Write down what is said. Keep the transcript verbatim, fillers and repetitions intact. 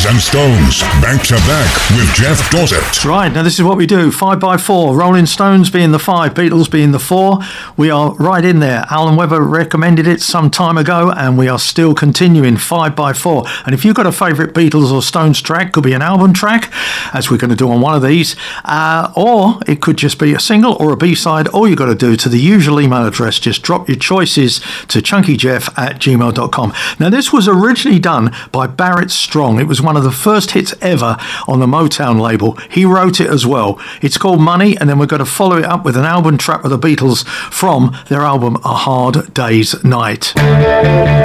Beatles and Stones, back to back with Jeff Dossett. That's right. Now, this is what we do. Five by four. Rolling Stones being the five, Beatles being the four. We are right in there. Alan Webber recommended it some time ago, and we are still continuing five by four. And if you've got a favourite Beatles or Stones track, could be an album track, as we're going to do on one of these, uh, or it could just be a single or a B-side. All you've got to do, to the usual email address, just drop your choices to chunkyjeff at gmail dot com. Now, this was originally done by Barrett Strong. It was one of the first hits ever on the Motown label. He wrote it as well. It's called Money, and then we're going to follow it up with an album track with the Beatles from their album A Hard Day's Night.